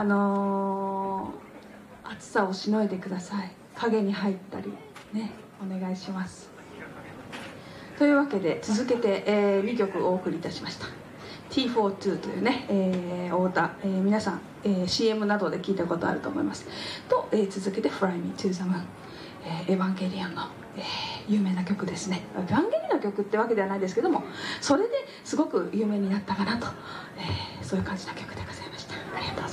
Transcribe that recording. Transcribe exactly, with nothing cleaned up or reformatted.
あのー、暑さをしのいでください。影に入ったりね、お願いします。というわけで続けて、えー、にきょくお送りいたしました。 ティーフォーティー というね、えー、お歌、えー、皆さん、えー、シーエム などで聞いたことあると思いますと、えー、続けて Fly Me to the Moon、えー、エヴァンゲリオンの、えー、有名な曲ですね。エヴァンゲリオンの曲ってわけではないですけども、それですごく有名になったかなと、えー、そういう感じの曲でございました。ありがとうございます。